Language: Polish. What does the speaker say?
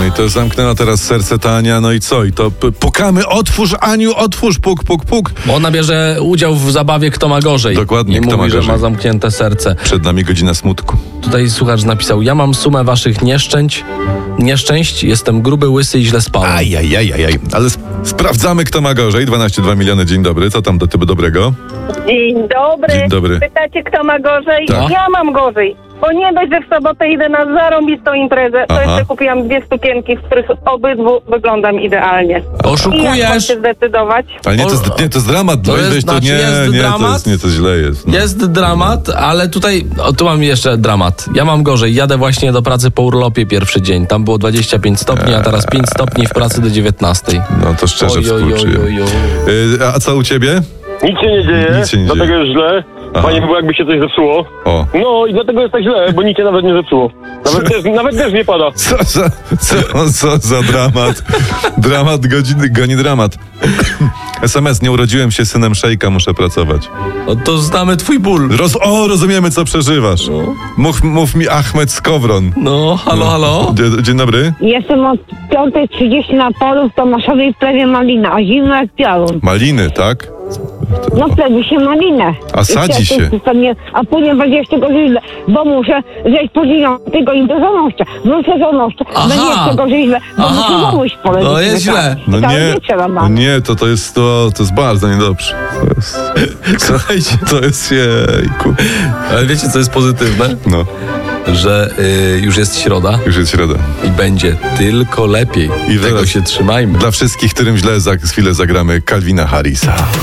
No i to zamknęła teraz serce ta Ania, no i co? I to pukamy, otwórz Aniu, otwórz, puk, puk, puk. Bo ona bierze udział w zabawie Kto ma gorzej. Dokładnie, I kto mówi, ma że gorzej. ma zamknięte serce. Przed nami godzina smutku. Tutaj słuchacz napisał: ja mam sumę waszych nieszczęść, jestem gruby, łysy i źle spałem. Ajajajajaj. Ale sprawdzamy, kto ma gorzej. 12,2 miliony, dzień dobry. Co tam do typu dobrego? Dzień dobry. Dzień dobry. Pytacie, kto ma gorzej? Tak. Ja mam gorzej. Bo nie dość, że w sobotę idę na zarąbistą imprezę, to Aha. jeszcze kupiłam 2 sukienki, w których obydwu wyglądam idealnie. I jak mam Oszukujesz! się zdecydować? Ale nie, to jest dramat. To jest, Weź, to znaczy nie, jest nie, dramat? to źle jest. No. Jest dramat, ale tutaj, tu mam jeszcze dramat. Ja mam gorzej, jadę właśnie do pracy po urlopie pierwszy dzień. Tam było 25 stopni, a teraz 5 stopni w pracy do 19. No to szczerze Oj, oj, oj, współczuję. oj, oj. A co u ciebie? Nic się nie dzieje, Nic się nie dlatego dzieje. jest źle. Aha. Fajnie by było, jakby się coś zepsuło. O. No i dlatego jest tak źle, bo nic się nawet nie zepsuło. Nawet też nie pada. Co za dramat. Dramat godziny goni dramat. SMS, nie urodziłem się synem szejka, muszę pracować. No to znamy twój ból. Rozumiemy, co przeżywasz. Mów mi Achmed Skowron. No, halo? Dzień dobry. Jestem od 5:30 na polu w Tomaszowej w plewie malina, a zimno jak piorun. Maliny, tak? No w plewie się malinę. A sadzi się. A później będzie jeszcze gorzej źle, bo muszę zejść po 9 godzin do Zonoszcza. Wrócę Zonoszcza, Aha. będzie jeszcze gorzej źle, bo Aha. muszę znowu iść w pole. No jest źle. No nie, trzeba no mam. nie, to jest bardzo niedobrze. Słuchajcie, To jest jejku. ale wiecie, co jest pozytywne? No, Że już jest środa już jest środa. i będzie tylko lepiej. I Tego teraz- się trzymajmy. Dla wszystkich, którym źle za chwilę zagramy Calvina Harrisa.